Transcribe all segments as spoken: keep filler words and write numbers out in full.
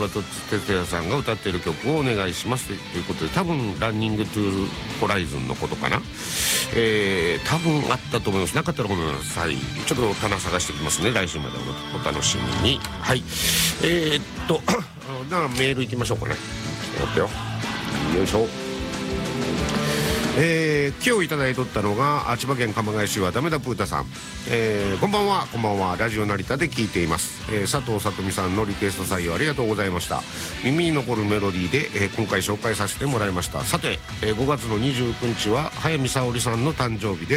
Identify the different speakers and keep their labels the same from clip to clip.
Speaker 1: 虎と哲也さんが歌っている曲をお願いしますということで、多分ランニングトゥーホライズンのことかな、えー、多分あったと思います。なかったらごめんなさい。ちょっと棚探してきますね、来週までお, お楽しみに。はい、えー、っとじゃあメールいきましょうかね。待ってよ、よいしょ。えー、今日いただいとったのが千葉県鎌ケ谷市はダメだプータさん、えー、こんばんは。こんばんは。ラジオ成田で聞いています、えー、佐藤さとみさんのリクエスト採用ありがとうございました。耳に残るメロディーで、えー、今回紹介させてもらいました。さて、えー、ごがつのにじゅうくにちは早見沙織さんの誕生日です。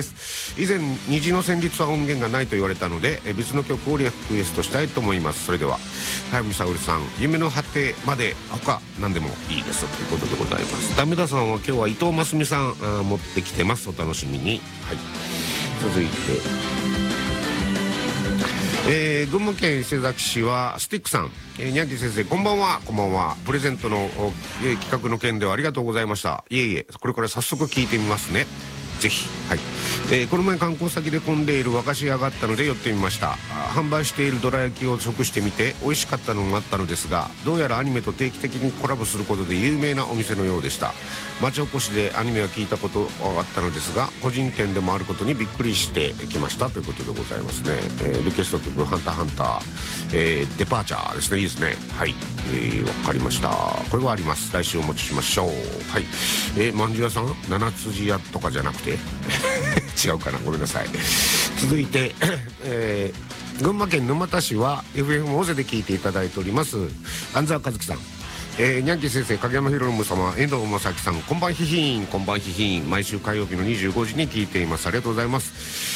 Speaker 1: 以前虹の旋律は音源がないと言われたので、えー、別の曲をリクエストしたいと思います。それでは早見沙織さん、夢の果てまで他何でもいいですということでございます。ダメださんは今日は伊藤真澄さん持ってきてます。お楽しみに。はい、続いて、えー、群馬県伊勢崎市はスティックさん、えー、ニャンキー先生こんばんは。こんばんは。プレゼントの、えー、企画の件ではありがとうございました。いえいえ、これから早速聞いてみますね、ぜひ。はい、えー、この前観光先で混んでいる和菓子屋があったので寄ってみました。販売しているどら焼きを食してみて美味しかったのもあったのですが、どうやらアニメと定期的にコラボすることで有名なお店のようでした。町おこしでアニメは聞いたことあったのですが、個人店でもあることにびっくりしてきましたということでございますね。えー、リクエスト曲ハンターハンター、えー、デパーチャーですね。いいですね。はい、えー、わかりました。これはあります。来週お持ちしましょう。はい、えー、まんじゅう屋さん七辻屋とかじゃなくて違うかな、ごめんなさい。続いて、えー、群馬県沼田市は エフエム 大勢で聞いていただいております安澤和樹さん、えー、ニャンキー先生、影山博信様、遠藤正樹さん、こんばんひひん。こんばんひひん。毎週火曜日のにじゅうごじに聞いています。ありがとうございます。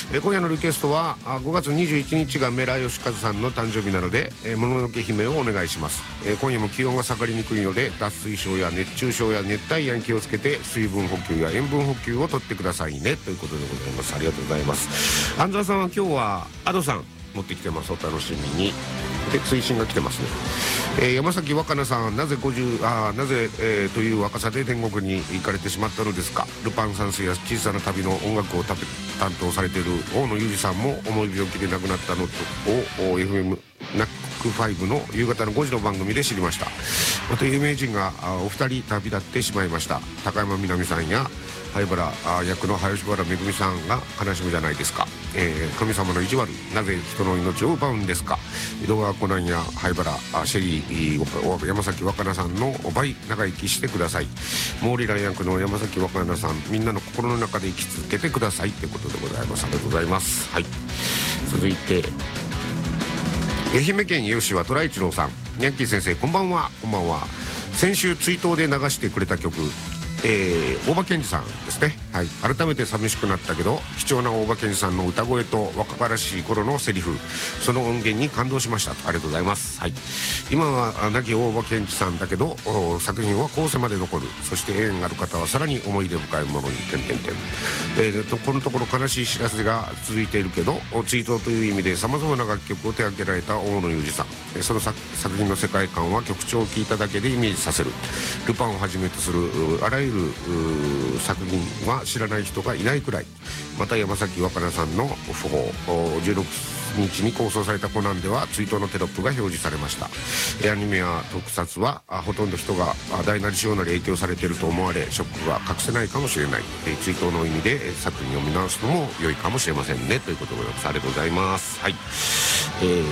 Speaker 1: えー、今夜のリクエストはごがつにじゅういちにちがメラヨシカズさんの誕生日なので、えー、もののけ姫をお願いします。えー、今夜も気温が下がりにくいので脱水症や熱中症や熱帯夜に気をつけて水分補給や塩分補給をとってくださいねということでございます。ありがとうございます。安澤さんは今日はアドさん持ってきてます。お楽しみに。で、推進が来てますね。えー、山崎若菜さん、なぜごじゅうあなぜ、えー、という若さで天国に行かれてしまったのですか。ルパン三世や小さな旅の音楽を担当されている大野裕二さんも重い病気で亡くなったのを エフエム ナックファイブの夕方のごじの番組で知りました。また有名人がお二人旅立ってしまいました。高山みなみさんや灰原役の林原めぐみさんが悲しむじゃないですか。えー、神様の意地悪、なぜ人の命を奪うんですか。井戸川コナンや灰原シェリー、山崎若菜さんの倍長生きしてください。モーリラン役の山崎若菜さん、みんなの心の中で生き続けてくださいということでございます。ありがとうございます。はい、続いて愛媛県伊予市は虎一郎さん、ニャンキー先生こんばんは。こんばんは。先週追悼で流してくれた曲、えー、大場健二さんですね。はい、改めて寂しくなったけど貴重な大場健二さんの歌声と若々しい頃のセリフ、その音源に感動しました。ありがとうございます。はい、今は亡き大場健二さんだけど作品は後世まで残る。そして縁ある方はさらに思い出深いものに点々点、えー、とこのところ悲しい知らせが続いているけど、追悼という意味でさまざまな楽曲を手掛けられた大野裕二さん、その作品の世界観は曲調を聴いただけでイメージさせる。ルパンをはじめとするあらゆる作品は知らない人がいないくらい。また山崎若菜さんの訃報、じゅうろくにちに放送されたコナンでは追悼のテロップが表示されました。アニメや特撮はほとんど人が大なり小なり影響されていると思われ、ショックが隠せないかもしれない。追悼の意味で作品を見直すのも良いかもしれませんねということでございます。ありがとうございます。はい、えー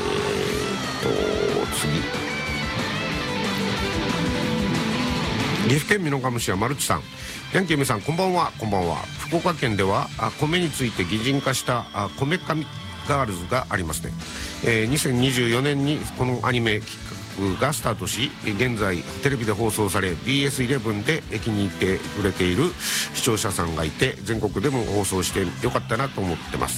Speaker 1: と次、岐阜県美濃加茂市はマルチさん、ヤンキーメさんこんばんは。こんばんは。福岡県では米について擬人化した米神ガールズがありますね。えー、にせんにじゅうよねんにこのアニメ企画がスタートし、現在テレビで放送され ビーエスイレブン で気に入ってくれている視聴者さんがいて、全国でも放送してよかったなと思ってます。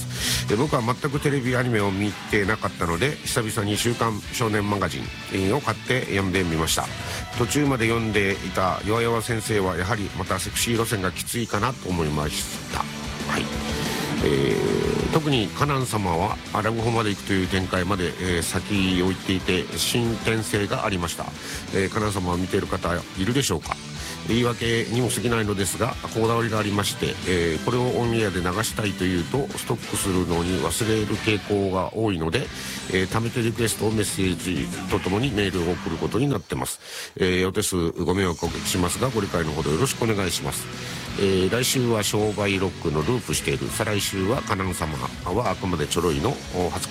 Speaker 1: で、僕は全くテレビアニメを見てなかったので久々に週刊少年マガジンを買って読んでみました。途中まで読んでいた弱々先生はやはりまたセクシー路線がきついかなと思いました。はい、 えー、特にカナン様はアラブホまで行くという展開まで、えー、先を行っていて進展性がありました。えー、カナン様を見ている方いるでしょうか。言い訳にも過ぎないのですが、こだわりがありまして、えー、これをオンエアで流したいというとストックするのに忘れる傾向が多いので、えー、貯めてリクエストをメッセージとともにメールを送ることになってます。えー、お手数ご迷惑をおかけしますがご理解のほどよろしくお願いします。えー、来週は商売ロックのループしている、再来週はカナン様はあくまでちょろいの初